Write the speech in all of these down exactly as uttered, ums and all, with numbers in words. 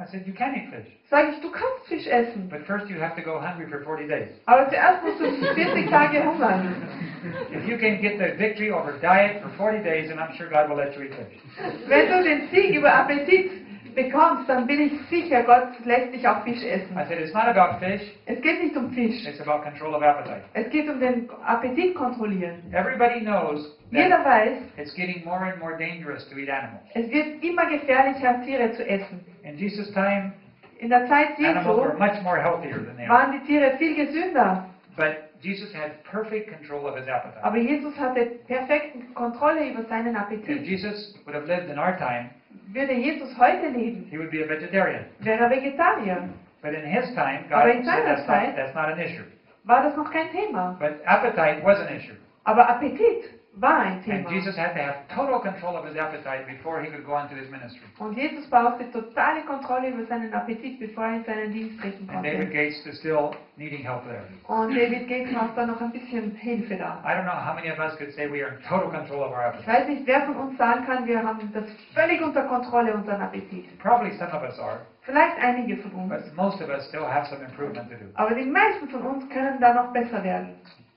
I said, you can eat fish. Sage ich, du kannst Fisch essen. But first you have to go hungry for forty days. Aber zuerst musst du vierzig Tage hungern. If you can get the victory over diet for forty days, then I'm sure God will let you eat fish. Wenn du den Sieg über Appetit bekommst, dann bin ich sicher, Gott lässt dich auch Fisch essen. I said, it's not about fish, Es geht nicht um Fisch. it's about control of appetite. Es geht um den Appetit kontrollieren. Everybody knows Jeder that weiß, it's getting more and more dangerous to eat animals. es wird immer gefährlicher, Tiere zu essen. In Jesus' time, In der Zeit animals were Jesu much more healthier than they are. waren die Tiere viel gesünder. But Jesus had perfect control of his appetite. Aber Jesus hatte perfekte Kontrolle über seinen If Appetit. Jesus would have lived in our time, Würde Jesus heute leben, he would be a vegetarian. wäre er Vegetarier. But in his time, God Aber in said seiner that's not, Zeit- that's not an issue. War das noch kein Thema. But appetite was an issue. Aber Appetit war ein And Thema. Jesus had to have total control of his appetite before he could go on to his ministry. Und Jesus brauchte totale Kontrolle über seinen Appetit, bevor er in seinen Dienst treten And David konnte. Gates is still needing help there. Und David Gates macht da noch ein bisschen Hilfe da. I don't know how many of us could say we are in total control of our Ich appetite. weiß nicht, wer von uns sagen kann, wir haben das völlig unter Kontrolle, unseren Appetit. Probably some of us are, Vielleicht einige von uns. but most of us still have some improvement to do. Aber die meisten von uns können da noch besser werden.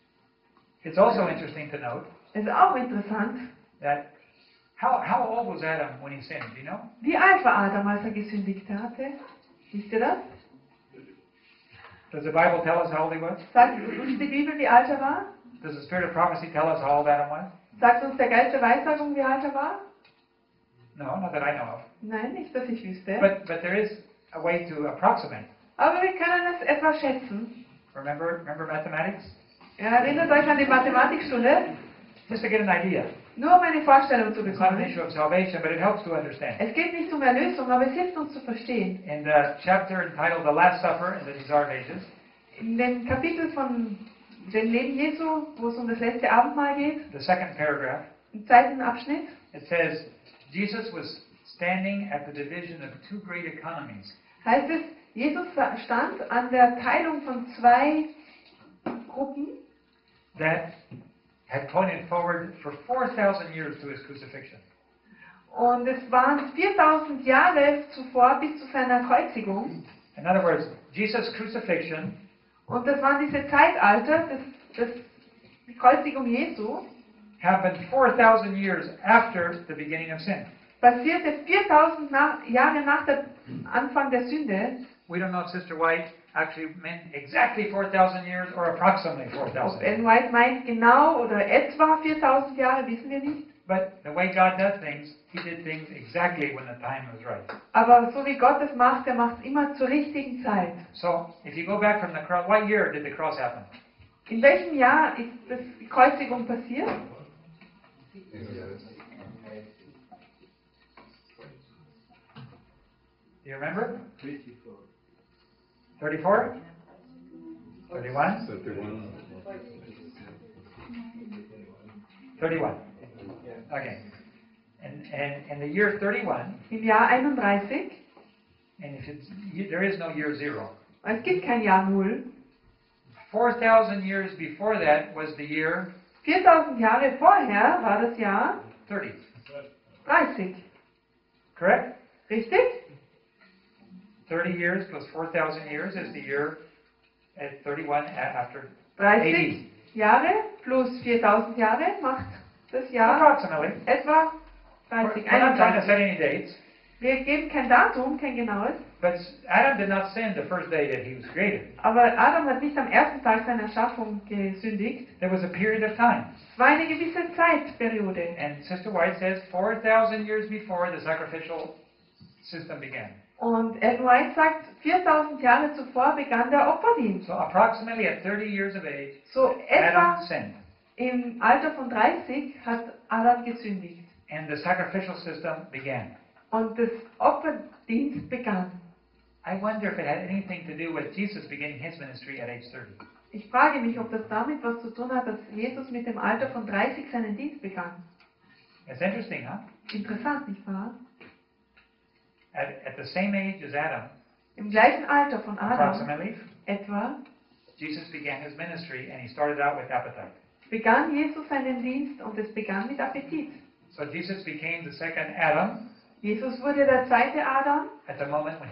It's also interesting to note Es ist auch interessant, that how, how old was Adam when he sinned, do you know? wie alt war Adam, als er gesündigt hatte? Wisst ihr das? Does the Bible tell us how old he was? Sagt uns die Bibel, wie alt er war? Does the Spirit of prophecy tell us how old Adam was? Sagt uns der Geist der Weissagung, wie alt er war? No, not that I know of. Nein, nicht, dass ich wüsste. But, but there is a way to approximate. Aber wir können es etwa schätzen. Remember, remember mathematics? Ja, erinnert euch an die Mathematikschule? Just to get an idea. Nur um eine Vorstellung zu It's not an bekommen. issue of salvation, but it helps to understand. Es geht nicht um Erlösung, aber es hilft uns zu verstehen. In the chapter entitled The Last Supper in the Desert Ages, In dem Kapitel von dem Leben Jesu, wo es um das letzte Abendmahl geht, the second paragraph, im zweiten Abschnitt, it says, Jesus was standing at the division of two great economies. heißt es, Jesus stand an der Teilung von zwei Gruppen, that had pointed forward for four thousand years to his crucifixion. und es waren viertausend Jahre zuvor bis zu seiner Kreuzigung. In other words, Jesus' crucifixion Und das waren diese Zeitalter, das, das, die Kreuzigung Jesu, happened four thousand years after the beginning of sin. passierte viertausend nach, Jahre nach dem Anfang der Sünde. We don't know if Sister White actually meant exactly four thousand years or approximately four Ob thousand. Ellen White meint genau oder etwa viertausend Jahre, wissen wir nicht. But the way God does things, He did things exactly when the time was right. Aber so wie Gott es macht, er macht es immer zur richtigen Zeit. So, if you go back from the cross, what year did the cross happen? In welchem Jahr ist das, die Kreuzigung passiert? Do you remember? thirty-four? thirty-one? thirty-one. Okay. And, and, and the year thirty-one, Im Jahr einunddreißig. and if it's, you, there is no year zero. Es gibt kein Jahr Null. four thousand years before that was the year viertausend Jahre vorher war das Jahr thirty. dreißig. Correct? Richtig? thirty years plus four thousand years is the year at thirty-one a- after dreißig eighty. Jahre plus viertausend Jahre macht das Jahr Approximately. etwa We're dreißig. we're not trying to einunddreißig. set any dates, Wir geben kein Datum, kein genaues. but Adam did not sin the first day that he was created. Aber Adam hat nicht am ersten Tag seiner Erschaffung gesündigt. There was a period of time. Es war eine gewisse Zeitperiode. And Sister White says four thousand years before the sacrificial system began. Und Ellen White sagt, viertausend Jahre zuvor begann der Opferdienst. So approximately at thirty years of age, So etwa Adam sinned. im Alter von dreißig hat Adam gesündigt. And the sacrificial system began. Und das Opferdienst begann. I wonder if it had anything to do with Jesus beginning his ministry at age thirty. Ich frage mich, ob das damit was zu tun hat, dass Jesus mit dem Alter von dreißig seinen Dienst begann. It's interesting, huh? Interessant, nicht wahr? At, at the same age as Adam, Im gleichen Alter von Adam approximately, etwa, Jesus began his ministry and he started out with appetite. begann Jesus seinen Dienst und es begann mit Appetit. So Jesus became the second Adam Jesus wurde der zweite Adam at the moment when